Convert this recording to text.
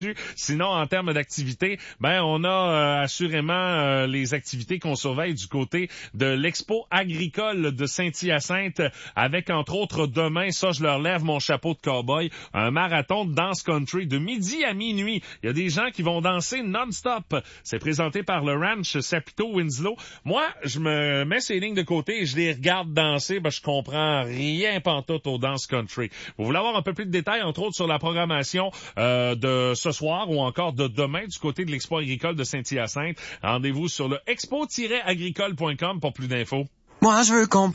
Sinon, en termes d'activités, on a assurément les activités qu'on surveille du côté de l'Expo agricole de Saint-Hyacinthe, avec entre autres demain, ça je leur lève mon chapeau de cowboy, un marathon de danse country de midi à minuit. Il y a des gens qui vont danser non-stop. C'est présenté par le Ranch Sapito Winslow. Moi, je me mets ces lignes de côté et je les regarde danser, je comprends rien pantoute aux danses country. Vous voulez avoir un peu plus de détails, entre autres sur la programmation de ce soir ou encore de demain du côté de l'Expo agricole de Saint-Hyacinthe. Rendez-vous sur le expo-agricole.com pour plus d'infos. Moi, je veux qu'on